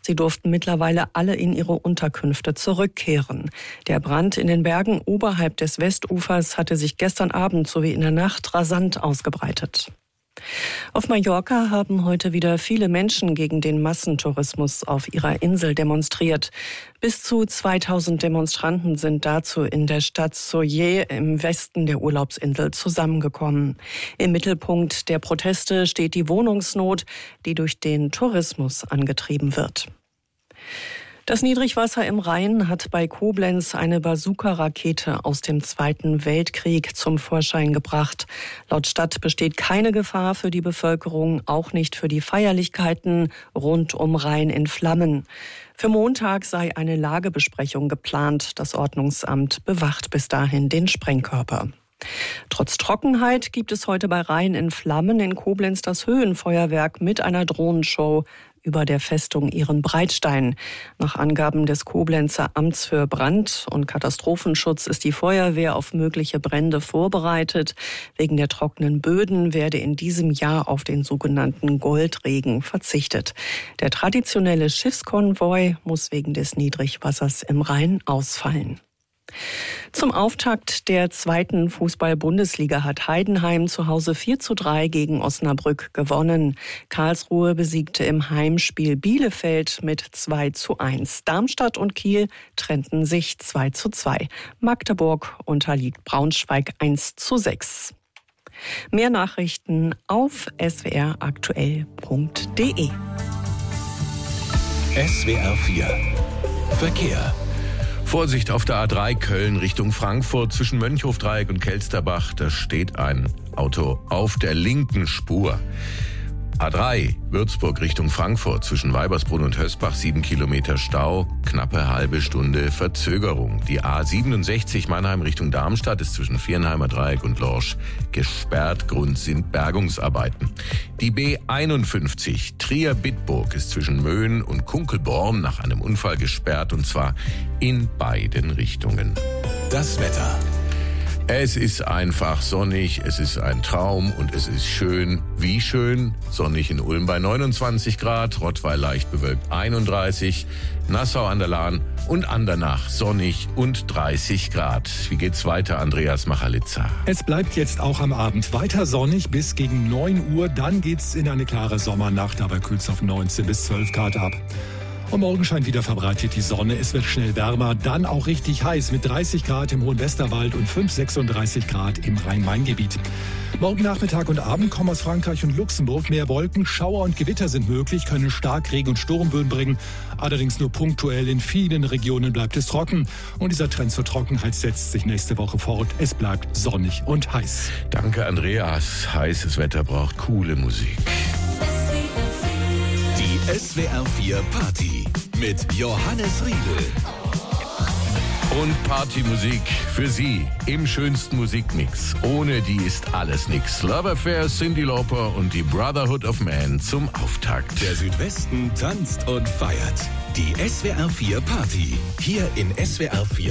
Sie durften mittlerweile alle in ihre Unterkünfte zurückkehren. Der Brand in den Bergen oberhalb des Westufers hatte sich gestern Abend sowie in der Nacht rasant ausgebreitet. Auf Mallorca haben heute wieder viele Menschen gegen den Massentourismus auf ihrer Insel demonstriert. Bis zu 2000 Demonstranten sind dazu in der Stadt Sóller im Westen der Urlaubsinsel zusammengekommen. Im Mittelpunkt der Proteste steht die Wohnungsnot, die durch den Tourismus angetrieben wird. Das Niedrigwasser im Rhein hat bei Koblenz eine Bazooka-Rakete aus dem Zweiten Weltkrieg zum Vorschein gebracht. Laut Stadt besteht keine Gefahr für die Bevölkerung, auch nicht für die Feierlichkeiten rund um Rhein in Flammen. Für Montag sei eine Lagebesprechung geplant. Das Ordnungsamt bewacht bis dahin den Sprengkörper. Trotz Trockenheit gibt es heute bei Rhein in Flammen in Koblenz das Höhenfeuerwerk mit einer Drohnenshow über der Festung Ehrenbreitstein. Nach Angaben des Koblenzer Amts für Brand- und Katastrophenschutz ist die Feuerwehr auf mögliche Brände vorbereitet. Wegen der trockenen Böden werde in diesem Jahr auf den sogenannten Goldregen verzichtet. Der traditionelle Schiffskonvoi muss wegen des Niedrigwassers im Rhein ausfallen. Zum Auftakt der 2. Fußball-Bundesliga hat Heidenheim zu Hause 4:3 gegen Osnabrück gewonnen. Karlsruhe besiegte im Heimspiel Bielefeld mit 2:1. Darmstadt und Kiel trennten sich 2:2. Magdeburg unterliegt Braunschweig 1:6. Mehr Nachrichten auf swraktuell.de. SWR 4 Verkehr. Vorsicht auf der A3 Köln Richtung Frankfurt zwischen Mönchhofdreieck und Kelsterbach. Da steht ein Auto auf der linken Spur. A3 Würzburg Richtung Frankfurt zwischen Weibersbrunn und Hösbach 7 Kilometer Stau, knappe halbe Stunde Verzögerung. Die A67 Mannheim Richtung Darmstadt ist zwischen Viernheimer Dreieck und Lorsch gesperrt. Grund sind Bergungsarbeiten. Die B51 Trier-Bitburg ist zwischen Möhn und Kunkelborn nach einem Unfall gesperrt, und zwar in beiden Richtungen. Das Wetter. Es ist einfach sonnig, es ist ein Traum und es ist schön. Wie schön? Sonnig in Ulm bei 29 Grad, Rottweil leicht bewölkt 31, Nassau an der Lahn und Andernach sonnig und 30 Grad. Wie geht's weiter, Andreas Machalitza? Es bleibt jetzt auch am Abend weiter sonnig bis gegen 9 Uhr. Dann geht's in eine klare Sommernacht, dabei kühlt's auf 19 bis 12 Grad ab. Und morgen scheint wieder verbreitet die Sonne. Es wird schnell wärmer, dann auch richtig heiß mit 30 Grad im Hohen Westerwald und 36 Grad im Rhein-Main-Gebiet. Morgen Nachmittag und Abend kommen aus Frankreich und Luxemburg mehr Wolken. Schauer und Gewitter sind möglich, können Starkregen und Sturmböen bringen. Allerdings nur punktuell. In vielen Regionen bleibt es trocken. Und dieser Trend zur Trockenheit setzt sich nächste Woche fort. Es bleibt sonnig und heiß. Danke, Andreas. Heißes Wetter braucht coole Musik. SWR 4 Party mit Johannes Riedel. Und Partymusik für Sie im schönsten Musikmix. Ohne die ist alles nix. Love Affair, Cyndi Lauper und die Brotherhood of Man zum Auftakt. Der Südwesten tanzt und feiert. Die SWR 4 Party. Hier in SWR 4.